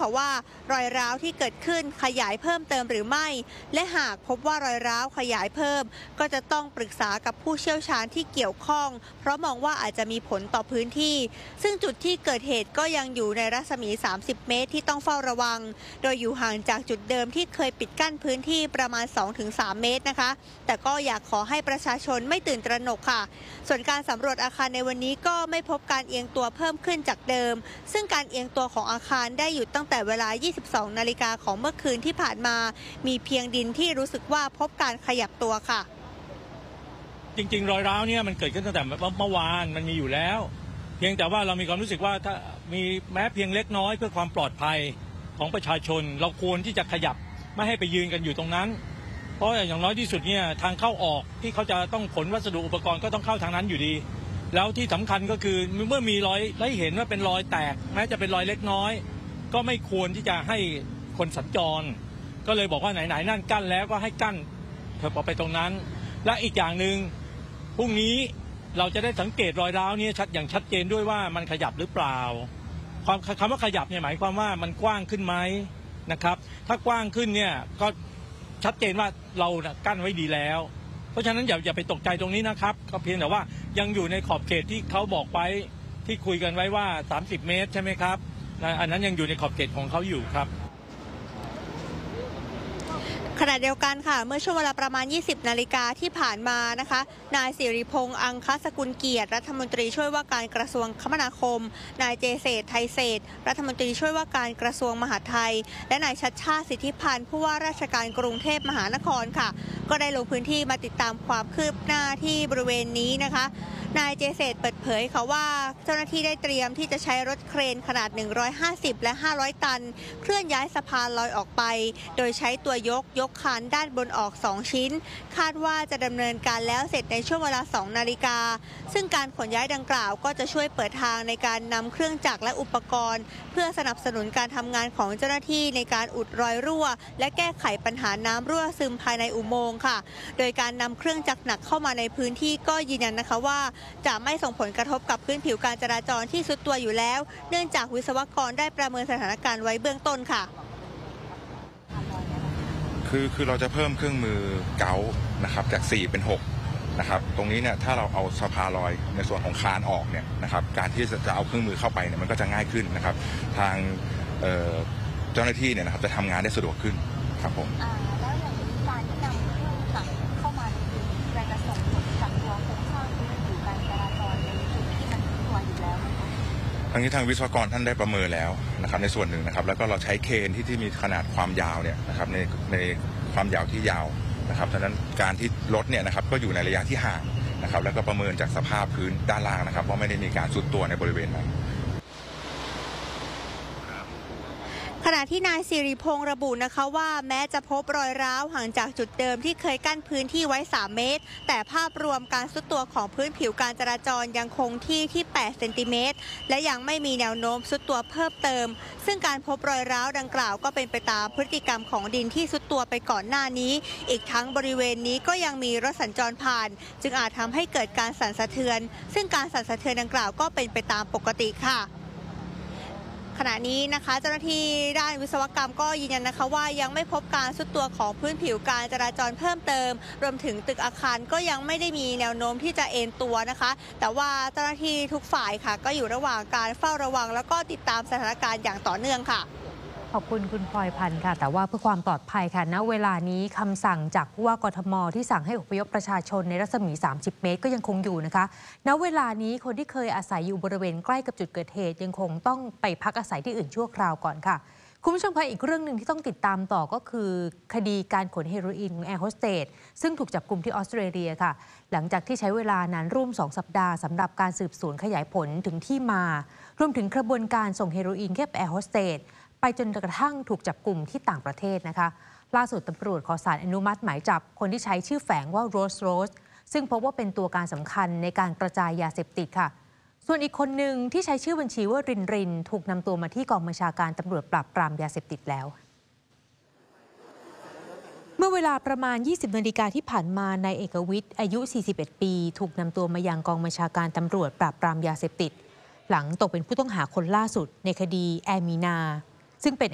ค่ะว่ารอยร้าวที่เกิดขึ้นขยายเพิ่มเติมหรือไม่และหากพบว่ารอยร้าวขยายเพิ่มก็จะต้องปรึกษากับผู้เชี่ยวชาญที่เกี่ยวข้องเพราะมองว่าอาจจะมีผลต่อพื้นที่ซึ่งจุดที่เกิดเหตุก็ยังอยู่ในรัศมี30 เมตรที่ต้องเฝ้าระวังโดยอยู่ห่างจากจุดเดิมที่เคยปิดกั้นพื้นที่ประมาณ 2-3 เมตรนะคะแต่ก็อยากขอให้ประชาชนไม่ตื่นตระหนกค่ะส่วนการสำรวจอาคารในวันนี้ก็ไม่พบการเอียงตัวเพิ่มขึ้นจากเดิมซึ่งการเอียงตัวของอาคารได้หยุดตั้งแต่เวลา 22 นาฬิกาของเมื่อคืนที่ผ่านมามีเพียงดินที่รู้สึกว่าพบการขยับตัวค่ะจริงๆรอยร้าวเนี่ยมันเกิดขึ้นตั้งแต่เมื่อวานมันมีอยู่แล้วเพียงแต่ว่าเรามีความรู้สึกว่าถ้ามีแม้เพียงเล็กน้อยเพื่อความปลอดภัยของประชาชนเราควรที่จะขยับไม่ให้ไปยืนกันอยู่ตรงนั้นเพราะอย่างน้อยที่สุดเนี่ยทางเข้าออกที่เขาจะต้องขนวัสดุอุปกรณ์ก็ต้องเข้าทางนั้นอยู่ดีแล้วที่สำคัญก็คือเมื่อมีรอยได้เห็นว่าเป็นรอยแตกแม้จะเป็นรอยเล็กน้อยก็ไม่ควรที่จะให้คนสัญจรก็เลยบอกว่าไหนๆนั่นกั้นแล้วก็ให้กั้นเถอะไปตรงนั้นและอีกอย่างหนึ่งพรุ่งนี้เราจะได้สังเกตรอยร้าวนี้อย่างชัดเจนด้วยว่ามันขยับหรือเปล่าคำว่าขยับเนี่ยหมายความว่ามันกว้างขึ้นไหมนะครับถ้ากว้างขึ้นเนี่ยก็ชัดเจนว่าเรากั้นไว้ดีแล้วเพราะฉะนั้นอย่าไปตกใจตรงนี้นะครับก็เพียงแต่ว่ายังอยู่ในขอบเขตที่เขาบอกไว้ที่คุยกันไว้ว่า30 เมตรใช่ไหมครับอันนั้นยังอยู่ในขอบเขตของเขาอยู่ครับขณะเดียวกันค่ะเมื่อช่วงเวลาประมาณ 20 นาฬิกาที่ผ่านมานะคะนายสิริพงษ์อังคสกุลเกียรติรัฐมนตรีช่วยว่าการกระทรวงคมนาคมนายเจเษฐไทยเศรษฐ์รัฐมนตรีช่วยว่าการกระทรวงมหาดไทยและนายชัชชาติสิทธิพันธ์ผู้ว่าราชการกรุงเทพมหานครค่ะก็ได้ลงพื้นที่มาติดตามความคืบหน้าที่บริเวณนี้นะคะนายเจเษฐเปิดเผยค่ะว่าเจ้าหน้าที่ได้เตรียมที่จะใช้รถเครนขนาด150และ500ตันเคลื่อนย้ายสะพานลอยออกไปโดยใช้ตัวยกคานด้านบนออก2ชิ้นคาดว่าจะดำเนินการแล้วเสร็จในช่วงเวลา2 นาฬิกาซึ่งการขนย้ายดังกล่าวก็จะช่วยเปิดทางในการนำเครื่องจักรและอุปกรณ์เพื่อสนับสนุนการทำงานของเจ้าหน้าที่ในการอุดรอยรั่วและแก้ไขปัญหาน้ำรั่วซึมภายในอุโมงค์ค่ะโดยการนำเครื่องจักรหนักเข้ามาในพื้นที่ก็ยืนยันนะคะว่าจะไม่ส่งผลกระทบกับพื้นผิวการจราจรที่ทรุดตัวอยู่แล้วเนื่องจากวิศวกรได้ประเมินสถานการณ์ไว้เบื้องต้นค่ะคือเราจะเพิ่มเครื่องมือเก๋านะครับจาก4เป็น6นะครับตรงนี้เนี่ยถ้าเราเอาสะพานลอยในส่วนของคานออกเนี่ยนะครับการที่จะเอาเครื่องมือเข้าไปเนี่ยมันก็จะง่ายขึ้นนะครับทางเจ้าหน้าที่เนี่ยนะครับจะทำงานได้สะดวกขึ้นครับผมแล้วอย่างการที่นำเครื่องจักรเข้ามาในพื้นที่จะส่งผลจากตัวโครงสร้างพื้นผิวการจราจรในจุดที่มันตัวอยู่แล้วทางวิศวกรท่านได้ประเมินแล้วนะครับในส่วนหนึ่งนะครับแล้วก็เราใช้เครนที่มีขนาดความยาวเนี่ยนะครับในความยาวที่ยาวนะครับฉะนั้นการที่รถเนี่ยนะครับก็อยู่ในระยะที่ห่างนะครับแล้วก็ประเมินจากสภาพพื้นด้านล่างนะครับว่าไม่ได้มีการทรุดตัวในบริเวณนั้นขณะที่นายสิริพงษ์ระบุนะคะว่าแม้จะพบรอยร้าวห่างจากจุดเดิมที่เคยกั้นพื้นที่ไว้3 เมตรแต่ภาพรวมการทรุดตัวของพื้นผิวการจราจรยังคงที่8 เซนติเมตรและยังไม่มีแนวโน้มทรุดตัวเพิ่มเติมซึ่งการพบรอยร้าวดังกล่าวก็เป็นไปตามพฤติกรรมของดินที่ทรุดตัวไปก่อนหน้านี้อีกทั้งบริเวณนี้ก็ยังมีรถสัญจรผ่านจึงอาจทำให้เกิดการสั่นสะเทือนซึ่งการสั่นสะเทือนดังกล่าวก็เป็นไปตามปกติค่ะขณะนี้นะคะเจ้าหน้าที่ด้านวิศวกรรมก็ยืนยันนะคะว่ายังไม่พบการทรุดตัวของพื้นผิวการจราจรเพิ่มเติมรวมถึงตึกอาคารก็ยังไม่ได้มีแนวโน้มที่จะเอ็นตัวนะคะแต่ว่าเจ้าหน้าที่ทุกฝ่ายค่ะก็อยู่ระหว่างการเฝ้าระวังแล้วก็ติดตามสถานการณ์อย่างต่อเนื่องค่ะขอบคุณคุณพลอยพันธ์ค่ะแต่ว่าเพื่อความปลอดภัยค่ะณเวลานี้คำสั่งจากผู้ว่ากทมที่สั่งให้อพยพประชาชนในรัศมี30 เมตรก็ยังคงอยู่นะคะณเวลานี้คนที่เคยอาศัยอยู่บริเวณใกล้กับจุดเกิดเหตุยังคงต้องไปพักอาศัยที่อื่นชั่วคราวก่อนค่ะคุณผู้ชมคะอีกเรื่องหนึ่งที่ต้องติดตามต่อก็คือคดีการขนเฮโรอีนของแอร์โฮสเตสซึ่งถูกจับกุมที่ออสเตรเลียค่ะหลังจากที่ใช้เวลานานร่วม2 สัปดาห์สำหรับการสืบสวนขยายผลถึงที่มารวมถึงกระบวนการส่งเฮโรอีนแค่แอร์โฮสเตสไปจนกระทั่งถูกจับกลุ่มที่ต่างประเทศนะคะล่าสุดตำรวจขอศาลอนุมัติหมายจับคนที่ใช้ชื่อแฝงว่าโรสซึ่งพบว่าเป็นตัวการสำคัญในการกระจายยาเสพติดค่ะส่วนอีกคนหนึ่งที่ใช้ชื่อบัญชีว่ารินถูกนำตัวมาที่กองบัญชาการตำรวจปราบปรามยาเสพติดแล้วเมื่อเวลาประมาณ 20 นาฬิกาที่ผ่านมานายเอกวิทย์อายุ 41 ปีถูกนำตัวมายังกองบัญชาการตำรวจปราบปรามยาเสพติดหลังตกเป็นผู้ต้องหาคนล่าสุดในคดีแอร์มีนาซึ่งเป็น